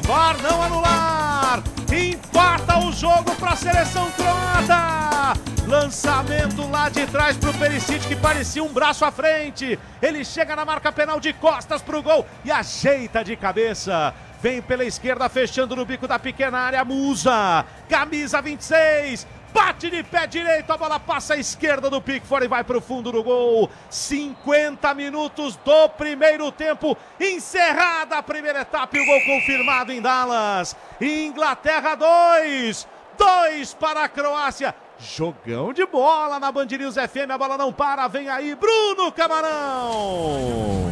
VAR não anular. Empata o jogo para a seleção croata. Lançamento lá de trás para o Perisic, que parecia um braço à frente. Ele chega na marca penal de costas para o gol e ajeita de cabeça. Vem pela esquerda, fechando no bico da pequena área, Musa. Camisa 26. Bate de pé direito, a bola passa à esquerda do Pickford e vai para o fundo do gol. 50 minutos do primeiro tempo. Encerrada a primeira etapa e o gol confirmado em Dallas. Inglaterra 2 para a Croácia. Jogão de bola na Band News FM, a bola não para, vem aí Bruno Camarão.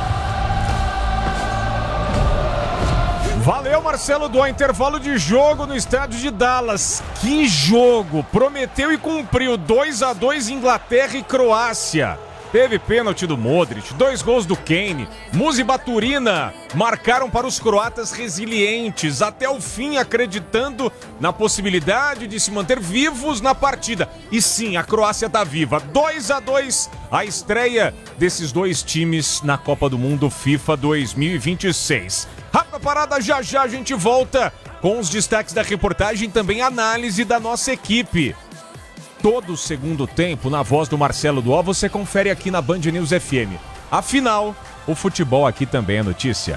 Valeu, Marcelo Dó, intervalo de jogo no estádio de Dallas. Que jogo! Prometeu e cumpriu. 2-2 Inglaterra e Croácia. Teve pênalti do Modric, 2 gols do Kane. Musa e Baturina marcaram para os croatas resilientes, até o fim acreditando na possibilidade de se manter vivos na partida. E sim, a Croácia está viva. 2-2 a estreia desses dois times na Copa do Mundo FIFA 2026. Rápida parada, já já a gente volta com os destaques da reportagem e também análise da nossa equipe. Todo o segundo tempo, na voz do Marcelo Dó, você confere aqui na Band News FM. Afinal, o futebol aqui também é notícia.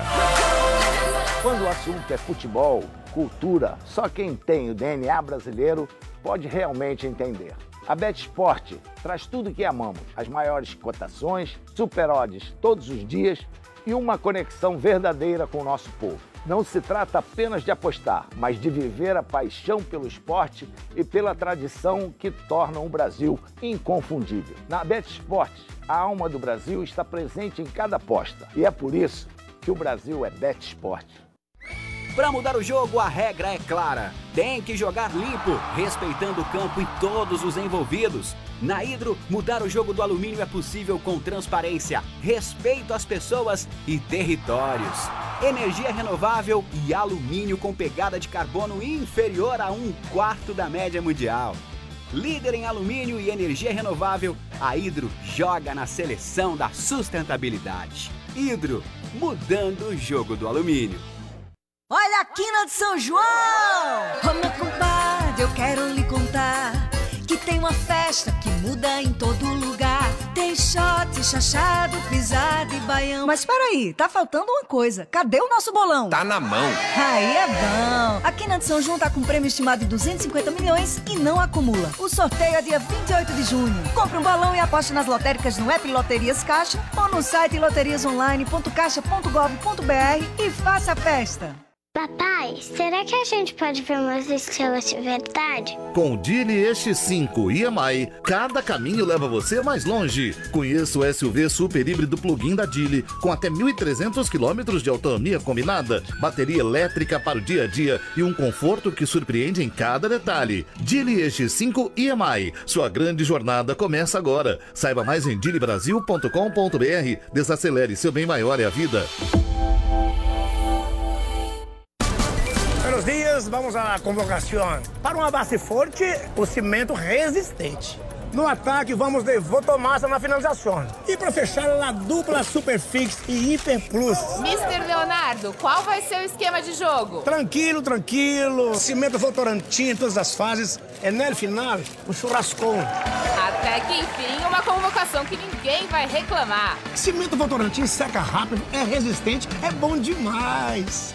Quando o assunto é futebol, cultura, só quem tem o DNA brasileiro pode realmente entender. A BetSport traz tudo que amamos, as maiores cotações, super odds todos os dias e uma conexão verdadeira com o nosso povo. Não se trata apenas de apostar, mas de viver a paixão pelo esporte e pela tradição que tornam o Brasil inconfundível. Na BetSport, a alma do Brasil está presente em cada aposta. E é por isso que o Brasil é BetSport. Para mudar o jogo, a regra é clara. Tem que jogar limpo, respeitando o campo e todos os envolvidos. Na Hidro, mudar o jogo do alumínio é possível com transparência, respeito às pessoas e territórios. Energia renovável e alumínio com pegada de carbono inferior a 1/4 da média mundial. Líder em alumínio e energia renovável, a Hidro joga na seleção da sustentabilidade. Hidro, mudando o jogo do alumínio. Olha a quina de São João! Ô meu compadre, eu quero lhe contar que tem uma festa que muda em todo lugar. Tem shot, chachado, pisada e baião. Mas peraí, tá faltando uma coisa. Cadê o nosso bolão? Tá na mão. Aí é bom. A quina de São João tá com prêmio estimado de 250 milhões e não acumula. O sorteio é dia 28 de junho. Compre um bolão e aposte nas lotéricas no app Loterias Caixa ou no site loteriasonline.caixa.gov.br e faça a festa. Papai, será que a gente pode ver umas estrelas de verdade? Com o Geely X5 EMI, cada caminho leva você mais longe. Conheça o SUV super híbrido plug-in da Geely, com até 1.300 km de autonomia combinada, bateria elétrica para o dia a dia e um conforto que surpreende em cada detalhe. Geely X5 EMI, sua grande jornada começa agora. Saiba mais em geelybrasil.com.br. Desacelere, seu bem maior é a vida. Buenos días, vamos à convocação. Para uma base forte, o cimento resistente. No ataque, vamos de Votomassa na finalização. E para fechar, a dupla Superfix e Hiper Plus. Mister Leonardo, qual vai ser o esquema de jogo? Tranquilo, tranquilo. Cimento Votorantim em todas as fases. E no final, um churrascão. Até que enfim, uma convocação que ninguém vai reclamar. Cimento Votorantim seca rápido, é resistente, é bom demais.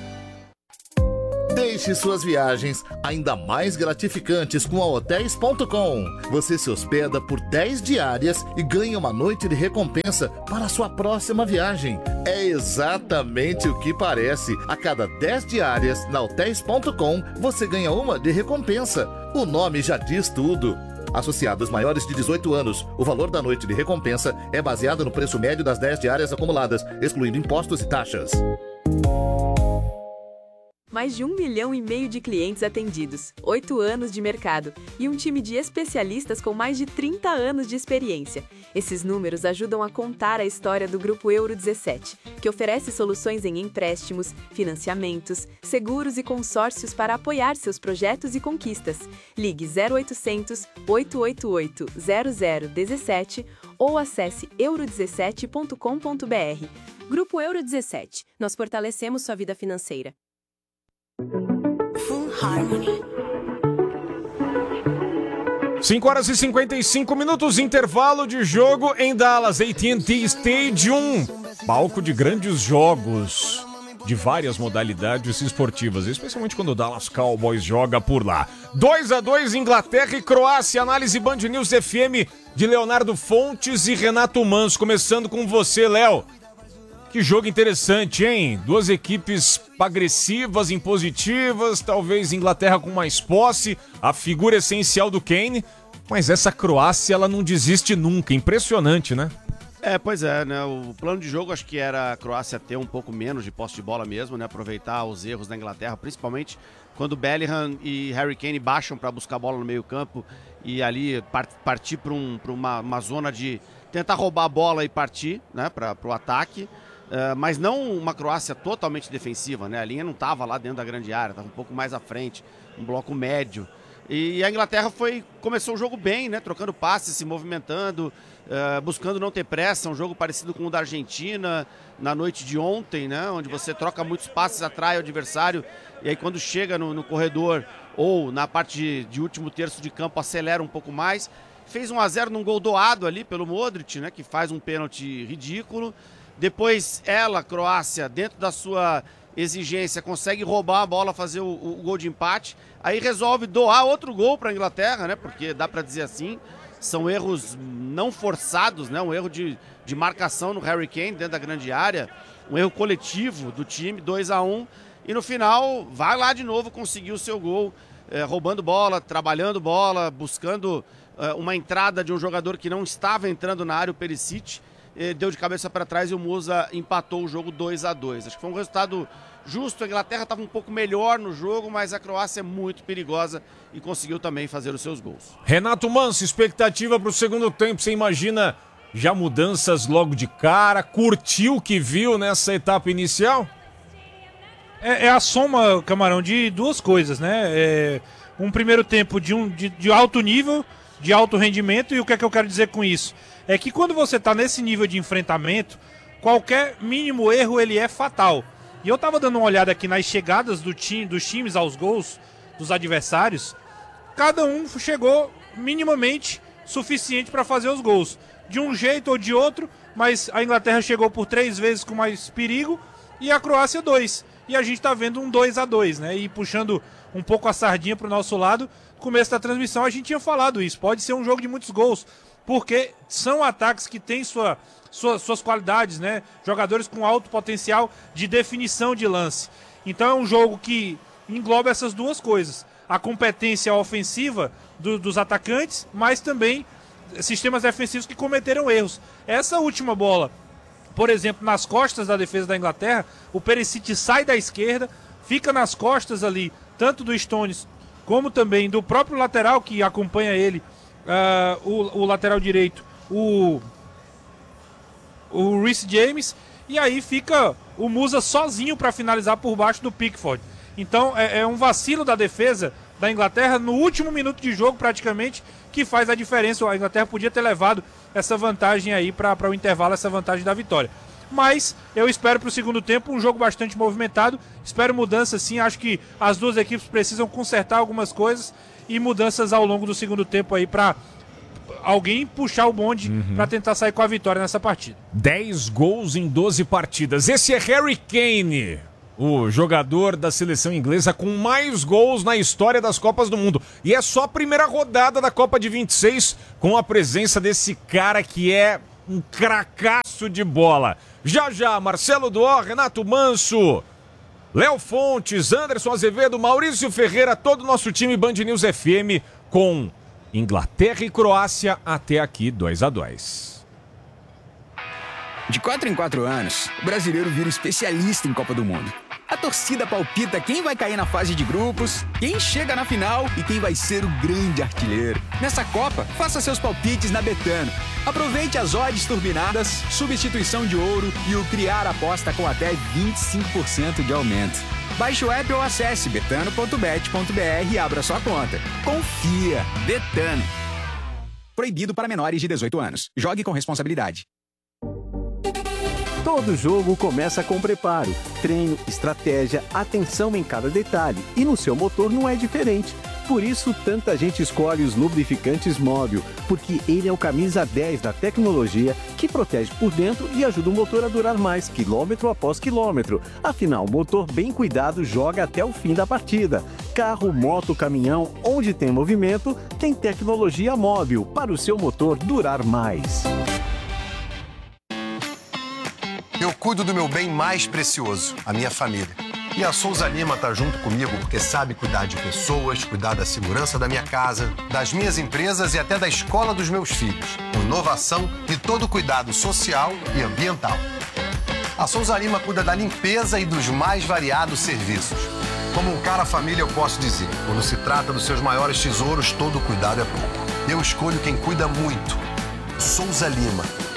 Deixe suas viagens ainda mais gratificantes com a Hotels.com. Você se hospeda por 10 diárias e ganha uma noite de recompensa para a sua próxima viagem. É exatamente o que parece. A cada 10 diárias na Hotels.com, você ganha uma de recompensa. O nome já diz tudo. Associados maiores de 18 anos, o valor da noite de recompensa é baseado no preço médio das 10 diárias acumuladas, excluindo impostos e taxas. Mais de 1,5 milhão de clientes atendidos, 8 anos de mercado e um time de especialistas com mais de 30 anos de experiência. Esses números ajudam a contar a história do Grupo Euro 17, que oferece soluções em empréstimos, financiamentos, seguros e consórcios para apoiar seus projetos e conquistas. Ligue 0800 888 0017 ou acesse euro17.com.br. Grupo Euro 17. Nós fortalecemos sua vida financeira. harmony. 5 horas e 55 minutos, intervalo de jogo em Dallas, AT&T Stadium, palco de grandes jogos de várias modalidades esportivas, especialmente quando o Dallas Cowboys joga por lá. 2-2 Inglaterra e Croácia, análise Band News FM de Leonardo Fontes e Renato Manso. Começando com você, Léo. Que jogo interessante, hein? Duas equipes agressivas, impositivas, talvez Inglaterra com mais posse, a figura essencial do Kane, mas essa Croácia, ela não desiste nunca, impressionante, né? Pois é, né? O plano de jogo acho que era a Croácia ter um pouco menos de posse de bola mesmo, né? Aproveitar os erros da Inglaterra, principalmente quando Bellingham e Harry Kane baixam para buscar a bola no meio-campo e ali partir para uma zona de tentar roubar a bola e partir, né? Para o ataque. Mas não uma Croácia totalmente defensiva, né? A linha não estava lá dentro da grande área, estava um pouco mais à frente, um bloco médio. E a Inglaterra começou o jogo bem, né? Trocando passes, se movimentando, buscando não ter pressa, um jogo parecido com o da Argentina na noite de ontem, né? Onde você troca muitos passes, atrai o adversário e aí quando chega no corredor ou na parte de último terço de campo acelera um pouco mais. Fez 1-0 num gol doado ali pelo Modric, né? Que faz um pênalti ridículo. Depois ela, Croácia, dentro da sua exigência, consegue roubar a bola, fazer o gol de empate. Aí resolve doar outro gol para a Inglaterra, né? Porque dá para dizer assim, são erros não forçados, né? Um erro de marcação no Harry Kane dentro da grande área, um erro coletivo do time, 2-1. E no final, vai lá de novo conseguir o seu gol, roubando bola, trabalhando bola, buscando uma entrada de um jogador que não estava entrando na área, o Perisic. Deu de cabeça para trás e o Musa empatou o jogo 2-2. Acho que foi um resultado justo. A Inglaterra estava um pouco melhor no jogo, mas a Croácia é muito perigosa e conseguiu também fazer os seus gols. Renato Manso, expectativa para o segundo tempo. Você imagina já mudanças logo de cara? Curtiu o que viu nessa etapa inicial? É a soma, Camarão, de duas coisas, né? Um primeiro tempo de alto nível, de alto rendimento. E o que é que eu quero dizer com isso? É que quando você está nesse nível de enfrentamento, qualquer mínimo erro ele é fatal. E eu estava dando uma olhada aqui nas chegadas dos times aos gols dos adversários. Cada um chegou minimamente suficiente para fazer os gols. De um jeito ou de outro, mas a Inglaterra chegou por 3 vezes com mais perigo e a Croácia 2. E a gente está vendo um 2-2, né? E puxando um pouco a sardinha para o nosso lado, no começo da transmissão a gente tinha falado isso. Pode ser um jogo de muitos gols, porque são ataques que têm suas qualidades, né? Jogadores com alto potencial de definição de lance. Então é um jogo que engloba essas duas coisas. A competência ofensiva dos atacantes, mas também sistemas defensivos que cometeram erros. Essa última bola, por exemplo, nas costas da defesa da Inglaterra, o Perisic sai da esquerda, fica nas costas ali, tanto do Stones como também do próprio lateral que acompanha ele, o lateral direito, o Reece James, e aí fica o Musa sozinho para finalizar por baixo do Pickford. Então é um vacilo da defesa da Inglaterra no último minuto de jogo praticamente que faz a diferença. A Inglaterra podia ter levado essa vantagem aí para o intervalo, essa vantagem da vitória. Mas eu espero para o segundo tempo um jogo bastante movimentado, espero mudanças sim, acho que as duas equipes precisam consertar algumas coisas e mudanças ao longo do segundo tempo aí para alguém puxar o bonde para tentar sair com a vitória nessa partida. 10 gols em 12 partidas. Esse é Harry Kane, o jogador da seleção inglesa com mais gols na história das Copas do Mundo. E é só a primeira rodada da Copa de 26 com a presença desse cara que é um cracaço de bola. Já, Marcelo Duó, Renato Manso, Léo Fontes, Anderson Azevedo, Maurício Ferreira, todo o nosso time Band News FM com Inglaterra e Croácia até aqui 2-2. De 4 em 4 anos, o brasileiro vira especialista em Copa do Mundo. A torcida palpita quem vai cair na fase de grupos, quem chega na final e quem vai ser o grande artilheiro. Nessa Copa, faça seus palpites na Betano. Aproveite as odds turbinadas, substituição de ouro e o criar aposta com até 25% de aumento. Baixe o app ou acesse betano.bet.br e abra sua conta. Confia! Betano. Proibido para menores de 18 anos. Jogue com responsabilidade. Todo jogo começa com preparo, treino, estratégia, atenção em cada detalhe. E no seu motor não é diferente. Por isso, tanta gente escolhe os lubrificantes Móbil, porque ele é o camisa 10 da tecnologia que protege por dentro e ajuda o motor a durar mais, quilômetro após quilômetro. Afinal, o motor bem cuidado joga até o fim da partida. Carro, moto, caminhão, onde tem movimento, tem tecnologia Móbil para o seu motor durar mais. Eu cuido do meu bem mais precioso, a minha família. E a Souza Lima está junto comigo porque sabe cuidar de pessoas, cuidar da segurança da minha casa, das minhas empresas e até da escola dos meus filhos, com inovação e todo cuidado social e ambiental. A Souza Lima cuida da limpeza e dos mais variados serviços. Como um cara família, eu posso dizer, quando se trata dos seus maiores tesouros, todo cuidado é pouco. Eu escolho quem cuida muito. Souza Lima.